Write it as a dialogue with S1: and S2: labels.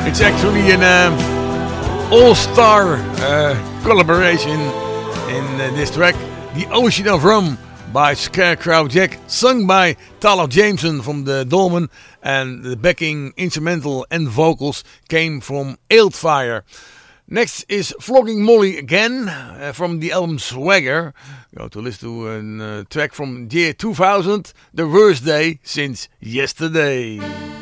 S1: It's actually an all-star collaboration in this track, The Ocean of Rum by Scarecrow Jack, sung by Tyler Jameson from the Dolmen, and the backing instrumental and vocals came from Aildfire. Next is Flogging Molly Again from the album Swagger. Go to listen to a track from the year 2000, The Worst Day Since Yesterday.